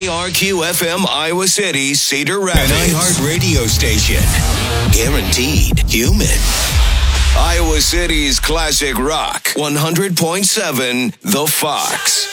RQFM Iowa City, Cedar Rapids. An iHeart radio station. Guaranteed human. Iowa City's classic rock. 100.7 The Fox.